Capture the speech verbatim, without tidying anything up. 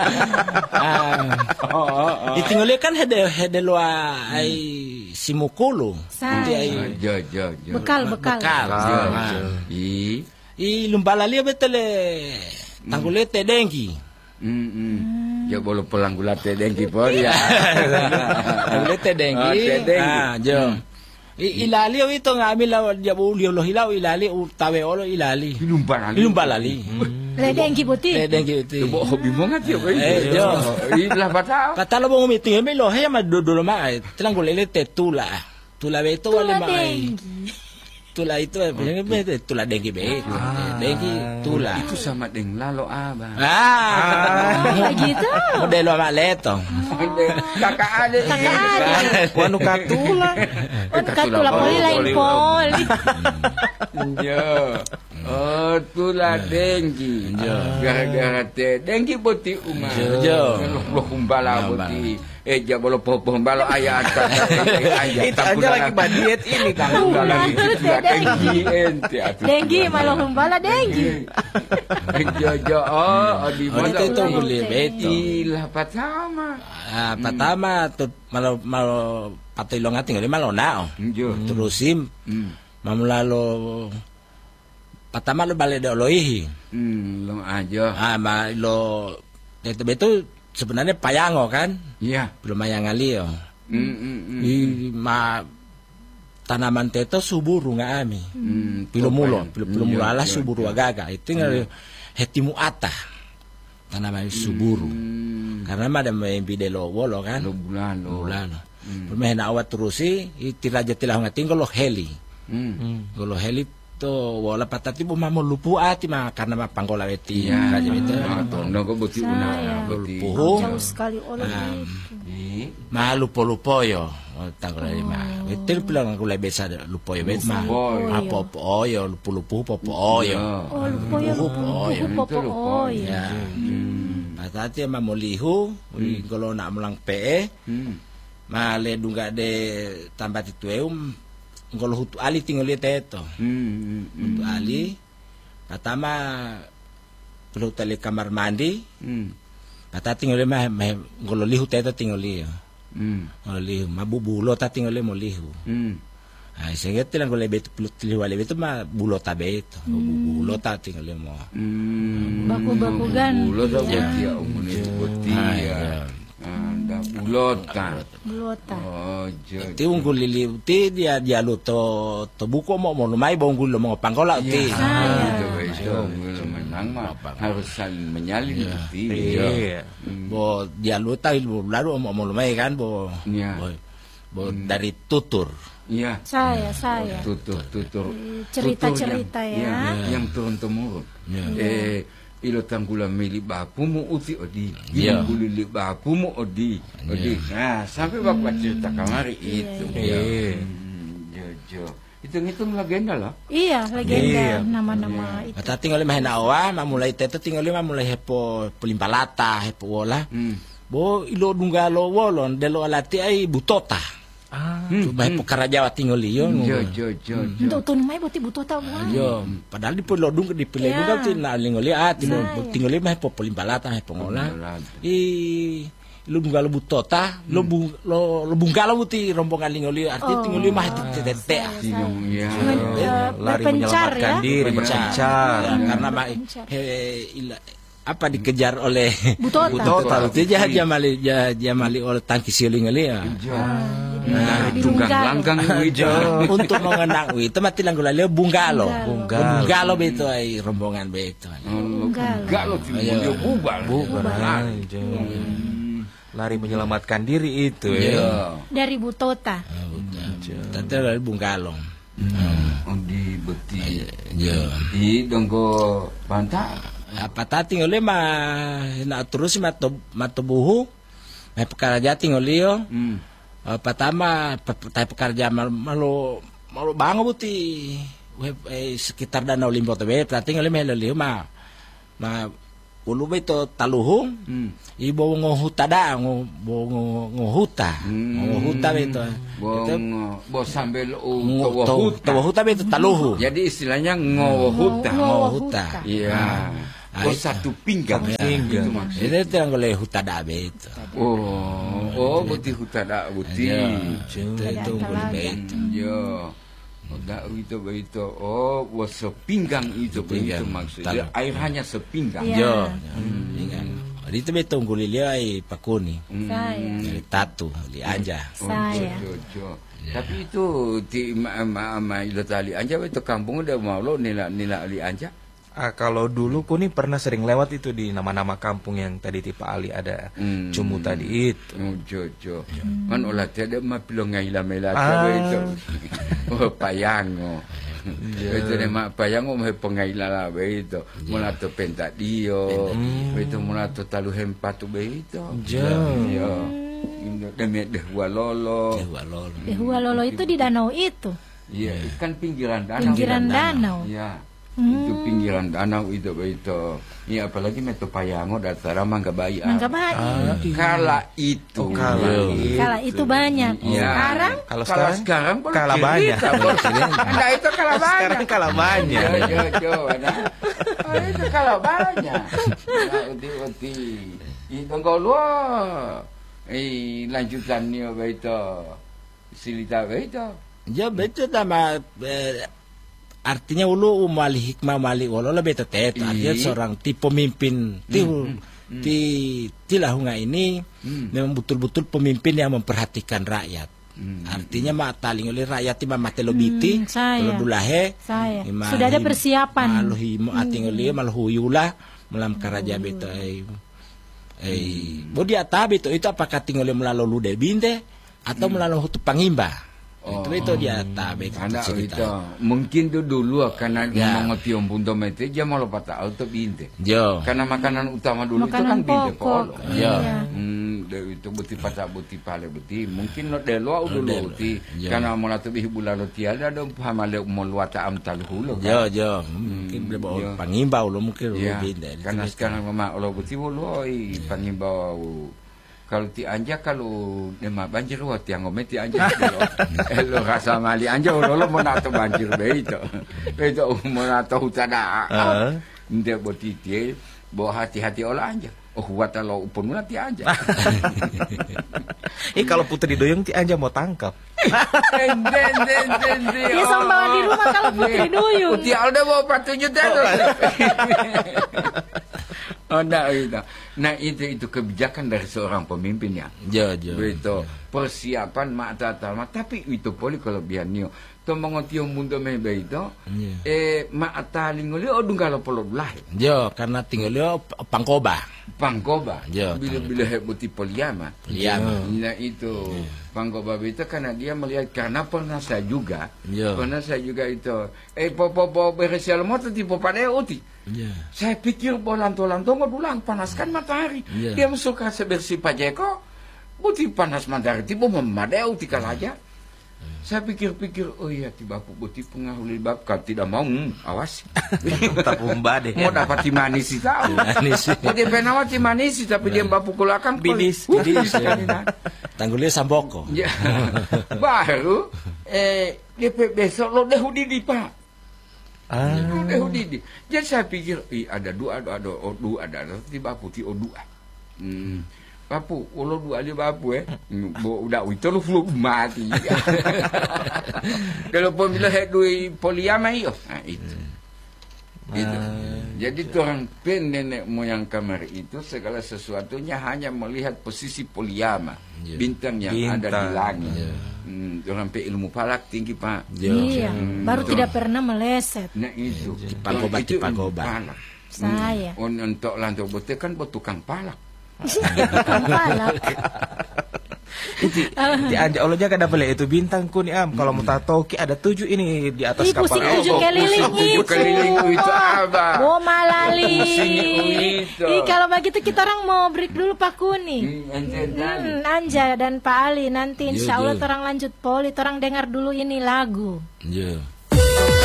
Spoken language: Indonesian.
Itingoli kan hede hede loa ai simukulu. Sai. Jo jo jo. Bekal bekal. Bekal. I I lumbalali betele tanggulete dengki. Hmm hmm. Jo bolo pelanggulate dengki por ya. Tanggulete dengki. Ah, jo. I ilali itu ngambil lawan dia boleh lo hilau ilali utawe olo ilali. Lumbalali. Lumbalali. Le dengki putih. Le dengki putih. Bo hobi mongat yo. Eh, jo. Ilah patao. Kata lo bong meeting me lo haya ma dodolo ma tanggulele te tula. Tula beto wale ma. Tula itu benar tula dengki be. Dengki tula. Itu sama deng lalo abang. Ah, gitu. Modelo ma leto. Kakak ada. Kakak ada. Wanu katula. Wanu katula poli lain poli. Jo. Oh, tula dengki. Gara-gara te dengki putih umah. Jo. Lo kumbala putih. Eh, ja bolo popo balo ayat. Itu aja lagi badiet ini kan. Lagi dengki ente. Dengki malah humbala dengki. Jo jo. Oh, di mana itu boleh beto. Ilah patama. Ah, pertama tu malu malu patilong ating oli malu nao. Jo. Terusim. Mamulalo pertama lo balik do loihi. Hmm, lo aja. Ah, ma lo itu betul sebenarnya payango kan? Iya. Belum mayangali yo. Hmm, hmm, hmm. I ma tanaman teto suburu ngami. Hmm, Pilo mulo, pilo pilo mulo iya, ala iya, suburu iya. agaga. Itu ngal hetimu ata. Tanaman suburu. Hmm. Karena ada main bidelo wolo kan? Lo bulan lo. Bulan. Pemain awat terusi itiraja tilah ngating lo heli. Hmm. Lo heli to wala patati bu mamo lupu ati ma karena ma panggola weti Iya. kaje beto. Tondo ko buti una. Lupu. Jauh sekali oleh. Ma lupo-lupo yo. Tanggola ma. Betul pulang aku lebih besa lupo yo bet ma. Apa po yo lupu-lupu popo yo. Oh, lupo ya lupo popo oh ya. Patati ma molihu, kalau nak mulang pe. Ma le dunga de tambati tueum ngolo hutu ali tinggal lihat itu, hutu ali, pertama perlu tali kamar mandi, kata tinggal lihat mah ngolo lihu itu tinggal lihat, ngolo lihu, mabu bulo ta tinggal lihat mau lihu, ah sehingga tilang ngolo betu perlu lihu ali betu mah bulo tabe itu, bulo ta tinggal lihat mau, baku-baku gan, bulo ta beti ya umun itu beti ya. Anda bulota. Bulota. Oh, jadi. Ti unggul lili ti dia dia lu to to buko mo mo mai bonggul lo mo pangkola ti. Itu itu menang mah harus saling menyalin ti. Iya. Bo dia lu ta lalu mo mo mai kan bo. Bo dari tutur. Iya. Saya saya. Tutur tutur. Cerita-cerita ya. Yang turun temurun. Eh ilo tanggula mili bapumu uti odi, yeah. Gulili bapumu odi, odi. Nah, sampai bapak cerita kamari itu. Iya. Jojo. Hitung-hitung legenda lah. Iya, legenda nama-nama itu. Kata tinggal lima awa, ma mulai teto tinggal lima mulai hepo pelimpalata, hepo wola. Bo ilo dunggalo wolon delo alati ai butota. Ah, coba hepo karajawa tinggal liyo. Jo jo jo. Untuk tuh mai boti butuh tahu. Yo, padahal di pulau dung di pilih juga ti na lingoli ah tinggal tinggal lima hepo pelimpalata hepo ngola. I lu dunggalo butota, lu bung lo bunggalo buti rombongan lingoli arti tinggal lima heti tete. Iya. Lari menyelamatkan diri berpencar karena apa dikejar oleh Butota. Butota itu jah jamali jah jamali oleh tangki siling ali ya. Nah, tunggang langgang itu untuk mengenang itu mati langgula leo bunggalo. Bunggalo beto ai rombongan beto. Bunggalo dia bubar. Lari menyelamatkan diri itu ya. Dari Butota. Tante dari bunggalo. Di beti. Ya. Di dongko pantai. Apa tati ngole mah na terus mato mato buhu may pekerja tinggal liyo pertama tay pekerja malu malu bango buti eh, sekitar danau limbo tebe tati ngole mah liyo mah ma ulu beto taluhung ibo ngohuta da ngohuta ngohuta beto bo sambil ngohuta ngohuta beto taluhu jadi istilahnya ngohuta ngohuta iya. Oh, satu pinggang. Ya, Itu maksudnya. itu yang oleh hutada itu. Oh, oh, buti hutada buti. Itu itu boleh itu. Ya. Oh, dak itu begitu. Oh, was sepinggang itu begitu maksudnya. Air hanya sepinggang. Ya. Pinggang. Itu betul gulilia ai pakuni. Saya. Dari tatu, di anja. Saya. Tapi itu di ma ma ma tali anja itu kampung udah mau lo nila nila ali anja. Ah, kalau dulu ku nih pernah sering lewat itu di nama-nama kampung yang tadi tipe Ali ada hmm. Cumu tadi itu. Oh, jojo. Man olah tiada mah pilong ngaila mela ah. itu. Oh, payango. Yeah. Itu ne mak payango mah pengaila lah begitu. Yeah. Mula tu pentak dio. Mm. Itu mula tu talu hempat tu begitu. Jauh. Ya. Ini demi dehua lolo. Dehua lolo. Dehua lolo itu di danau itu. Iya, yeah. Kan pinggiran danau. Pinggiran danau. Iya. Hmm. Itu pinggiran danau itu begitu. Ya apalagi metu payango dasar mangga bayi. Mangga bayi. Ah, kala itu. Oh, kala, itu. Kala itu banyak. Ya. Sekarang kalau sekarang, sekarang kala banyak. Nah itu kala banyak. Sekarang kala banyak. Jo jo jo. Nah. Oh, itu kala banyak. Nah, uti-uti. Itu kalau eh lanjutannya begitu. Silita begitu. Ya betul sama artinya ulu umali hikmah mali wala lebih tetet artinya seorang ti pemimpin ti hmm. ti tilah hunga ini hmm. memang betul-betul pemimpin yang memperhatikan rakyat. Hmm. Artinya mak taling oleh rakyat ti mate lobiti kalau dulahe sudah ada persiapan malu himo ating oleh malu yula melam karaja beto ai ai bodi ata beto itu apakah tinggal melalui lude binte atau melalui hutu pangimba. Oh, itu itu dia tabe anak itu mungkin tu dulu karena dia ya. Mau tiom punto mete dia mau lupa tahu tu binte. Jo. Karena makanan utama dulu makanan itu kan binte polo. Ya. Hmm, itu buti pasak buti pale buti. Mungkin lo delo dulu buti. Karena mau latu bihi bulan lo tiada ada pamale mau luata am taluhulo. Jo jo. Mungkin berbawa pangimbau lo mungkin lo binte. Karena sekarang mama lo buti lo pangimbau. Kalau ti anja kalau nema banjir wa ti angome ti anja lo rasa mali anja lo mo nato banjir beito beito mo nato hutada nde boti ti bo hati-hati olah anja oh wata lo upun ti anja. Eh kalau putri doyong ti anja mau tangkap. Den den den den. Dia sama di rumah kalau putri doyong. Ti alda bawa patunya terus. Oh, nah, itu. Nah itu itu kebijakan dari seorang pemimpin ya. Ya, ya. Begitu. Persiapan mata talma. Tapi itu poli kelebihannya. Tomongotio mundo me begitu. Eh mata lingoli odung kalau polo belah. Ya, karena tinggalnya pangkoba. Pangkoba. Ya. Bila-bila hebuti poliama. Poliama. Nah itu. Pangkoba itu karena dia melihat karena pernah saya juga. Ya. Pernah saya juga itu. Eh popo-popo beresial motor tipe pada uti. Yeah. Saya pikir bolanto-lanto nggak pulang panaskan matahari. Yeah. Dia masuk ke sebersih pajeko, buti panas matahari tiba memadai tika aja. Yeah. Saya pikir-pikir, oh iya tiba aku buti pengaruh bab kalau tidak mau, hmm, awas. Tak umbade. Mau dapat timanis sih tahu. Mau dia penawa timanis tapi dia bapu kulakan bidis, bidis. Tanggulnya samboko. Ya. Baru, eh dia besok lo deh di pak. Ah. Udah udah. Jadi saya pikir, ih ada dua, ada ada dua, ada ada tiba putih oh dua. Hmm. Bapu, ulo dua aja bapu eh. Udah itu lu flu mati. Kalau pemilah dua poliama iyo, nah itu. Itu. Jadi orang pen nenek moyang kamar itu segala sesuatunya hanya melihat posisi poliama, bintang yang bintang. Ada di langit. Yeah. Hmm, orang pe ilmu falak tinggi pak. Iya. Hmm, baru itu. Tidak pernah meleset. Nah itu. Pagoba itu pagoba. Saya. Hmm. Untuk lantai bote kan buat tukang palak. Tukang palak. Di, di anja Allah jaga dapat itu bintang ku nih am kalau mau tato ki ada tujuh ini di atas kapal. Pusing tujuh keliling itu. Tujuh keliling itu apa? Oh malali. Ih kalau begitu kita orang mau break dulu Pak Kuni. Hmm, Anja dan Pak Ali nanti insya Allah orang lanjut poli, orang dengar dulu ini lagu. Iya.